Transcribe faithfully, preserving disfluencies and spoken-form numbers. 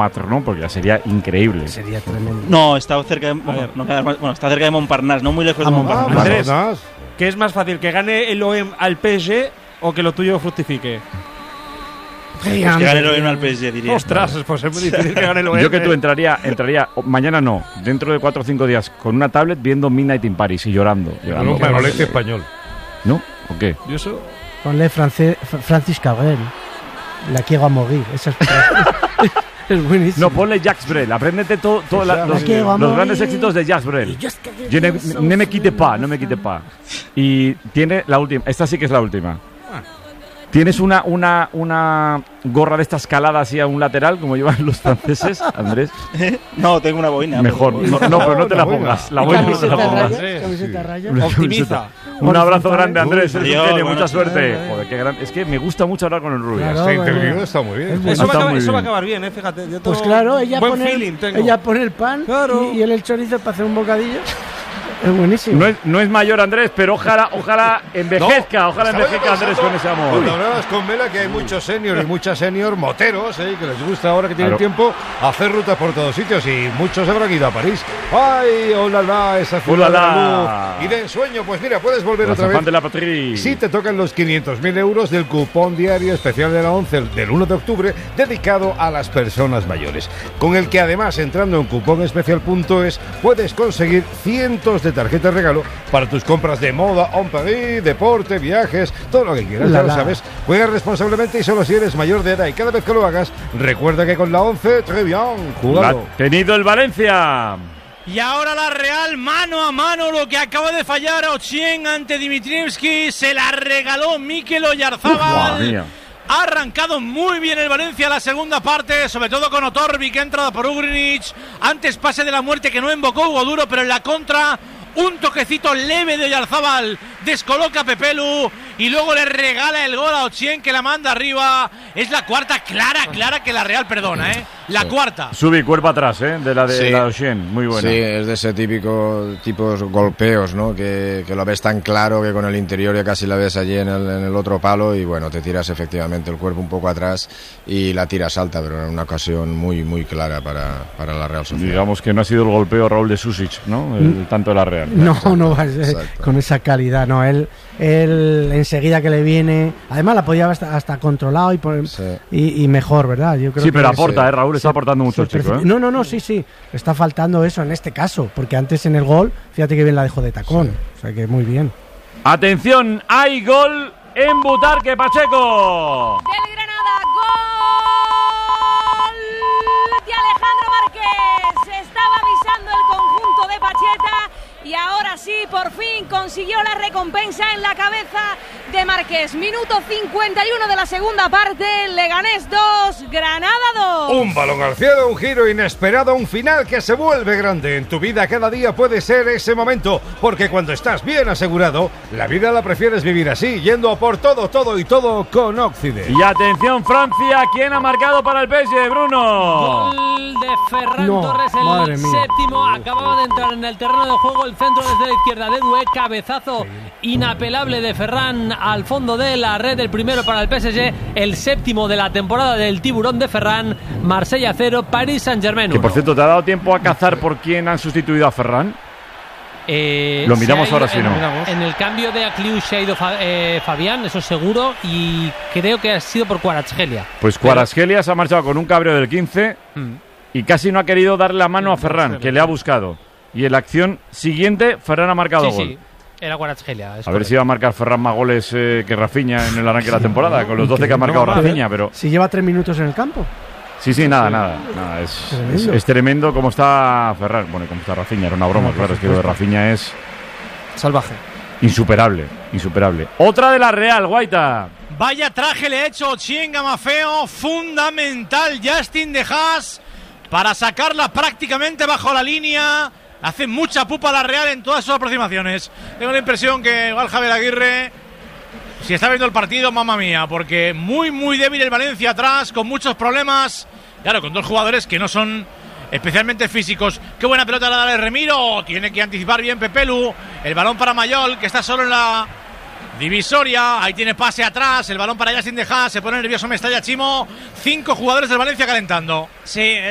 Montmartre, ¿no? Porque ya sería increíble. Sería tremendo. No, está cerca de, a ver, no, bueno, está cerca de Montparnasse, no muy lejos de Montparnasse. Andrés, ¿qué es más fácil, que gane el O E M al P S G o que lo tuyo fructifique? Pues que gane el O E M al P S G, diría. Ostras, pues es muy difícil que gane el O E M. Yo que tú entraría, entraría mañana no, dentro de cuatro o cinco días con una tablet viendo Midnight in Paris y llorando. llorando. Un manolete español. ¿No? ¿O qué? ¿Y eso? Ponle France, Francis Cabrel. La quiero a morir. Esa es, es buenísimo. No, ponle Jacques Brel. Apréndete todo, todo la, los, la los grandes éxitos de Jacques Brel. Je ne, ne me quite pas, no me quite pas. Y tiene la última. Esta sí que es la última. ¿Tienes una, una, una gorra de esta escalada así a un lateral, como llevan los franceses, Andrés? No, tengo una boina. Mejor. No, no, pero no te la pongas. La boina no te la pongas. Camiseta raya. Optimiza. Un abrazo grande, Andrés. Eres un Adiós, genio, buena mucha suerte. suerte. Joder, qué gran... Es que me gusta mucho hablar con el rubio. Claro, Esta bueno. interview está muy bien. Es Eso, va a, Está acabar, muy eso va a bien. acabar bien, ¿eh? Fíjate. Yo Pues tengo claro, ella buen pone, feeling tengo. ella pone el pan Claro. y, y él el chorizo para hacer un bocadillo. Es buenísimo. No es, no es mayor Andrés, pero ojalá, ojalá envejezca, ojalá Estaba envejezca Andrés con ese amor. Cuando hablabas con Vela, que hay muchos senior y muchas senior moteros, ¿eh? Que les gusta ahora que tienen Claro. tiempo hacer rutas por todos sitios y muchos habrán ido a París. ¡Ay, hola, la, esa ciudad de Ulala. la luz! Y de ensueño, pues mira, puedes volver Los otra vez. afán de la patria. Si te tocan los quinientos mil euros del cupón diario especial de la ONCE del uno de octubre, dedicado a las personas mayores, con el que además, entrando en cuponespecial punto es, puedes conseguir cientos de tarjetas regalo para tus compras de moda, en París, deporte, viajes, todo lo que quieras, La, ya lo la. sabes. Juega responsablemente y solo si eres mayor de edad, y cada vez que lo hagas, recuerda que con la ONCE, très bien, Lo jugado. ha tenido el Valencia. Y ahora la Real, mano a mano, lo que acaba de fallar Ochien ante Dimitrievski, se la regaló Mikel Oyarzábal. Madre mía. Ha arrancado muy bien el Valencia la segunda parte, sobre todo con Otorbi, que ha entrado por Ugrinic. Antes pase de la muerte que no invocó Hugo Duro, pero en la contra un toquecito leve de Oyarzábal descoloca a Pepelu y luego le regala el gol a Ochien, que la manda arriba. Es la cuarta clara, clara que la Real perdona, ¿eh? La Sí. cuarta. Sube cuerpo atrás, ¿eh? De la de Sí. la Ocean. Muy buena. Sí, es de ese típico tipos golpeos, ¿no? Que, que lo ves tan claro que con el interior ya casi la ves allí en el, en el otro palo y bueno, te tiras efectivamente el cuerpo un poco atrás y la tiras alta, pero en una ocasión muy, muy clara para, para la Real Sociedad. Digamos que no ha sido el golpeo Raúl de Susic, ¿no? El tanto de la Real. No, no va a ser Exacto. con esa calidad, no, él, él enseguida que le viene, además la podía hasta, hasta controlado y, por- Sí. y, y mejor, ¿verdad? Yo creo Sí, que pero es- aporta, sí. ¿eh? Raúl está aportando mucho el se chico, preci- ¿eh? No, no, no, sí, sí, está faltando eso en este caso, porque antes en el gol, fíjate que bien la dejó de tacón, o sea que muy bien. Atención, hay gol en Butarque Pacheco. Del Granada, gol de Alejandro Márquez. Se estaba avisando el conjunto de Pacheta y ahora sí, por fin consiguió la recompensa en la cabeza de Márquez. Minuto cincuenta y uno de la segunda parte, Leganés dos, Granada dos. Un balón al cielo, un giro inesperado, un final que se vuelve grande. En tu vida cada día puede ser ese momento, porque cuando estás bien asegurado, la vida la prefieres vivir así, yendo a por todo, todo y todo con Occident. Y atención, Francia, ¿quién ha marcado para el P S G, Bruno? Gol de Ferran No, Torres, madre el mía. séptimo. Acababa de entrar en el terreno de juego el centro desde la izquierda de Doué. Cabezazo inapelable de Ferran al fondo de la red. El primero para el P S G, el séptimo de la temporada del tiburón de Ferran. Marsella cero, Paris Saint-Germain Que uno. por cierto, ¿te ha dado tiempo a cazar por quién han sustituido a Ferran? Eh, Lo se miramos ha ido ahora, si en, no. En el cambio de Acliu se ha ido Fa- eh, Fabián, eso seguro, y creo que ha sido por Kvaratskhelia. Pues Kvaratskhelia se ha marchado con un cabreo del quince Mm. y casi no ha querido darle la mano a Ferran, que le ha buscado. Y en la acción siguiente, Ferran ha marcado Sí, gol. sí, era Kvaratskhelia. es A ver correcto. si va a marcar Ferran más goles eh, que Rafinha en el arranque de la temporada, con los doce que ha marcado No, Rafinha, pero... Si lleva tres minutos en el campo. Sí, sí, nada, nada. nada es, Tremendo. es, es tremendo cómo está Ferran. Bueno, cómo está Rafinha, era una broma, No, por claro, es que lo de supuesto. Rafinha es Salvaje. insuperable, insuperable. Otra de la Real, Guaita. Vaya traje le ha hecho Ochien Gamafeo, fundamental Justin de Haas para sacarla prácticamente bajo la línea. Hace mucha pupa la Real en todas sus aproximaciones. Tengo la impresión que igual Javier Aguirre, si está viendo el partido, mamma mía, porque muy muy débil el Valencia atrás, con muchos problemas. Claro, con dos jugadores que no son especialmente físicos. Qué buena pelota la de Remiro, tiene que anticipar bien Pepelu. El balón para Mayol, que está solo en la divisoria, ahí tiene pase atrás, el balón para Justin de Haas, se pone nervioso Mestalla Chimo, cinco jugadores del Valencia calentando. Sí,